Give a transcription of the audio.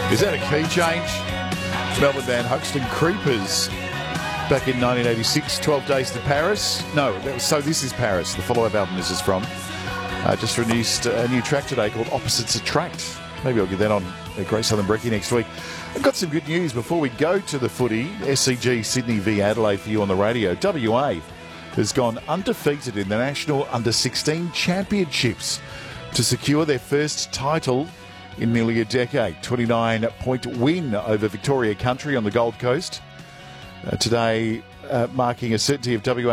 Is that a key change? Melbourne band Hoxton Creepers back in 1986, 12 Days to Paris. No, that was So This Is Paris, the follow-up album this is from. Just released a new track today called Opposites Attract. Maybe I'll get that on Great Southern Brekkie next week. I've got some good news before we go to the footy. SCG Sydney v Adelaide for you on the radio. WA has gone undefeated in the National Under-16 Championships to secure their first title in nearly a decade. 29-point win over Victoria Country on the Gold Coast. Today marking a certainty of WA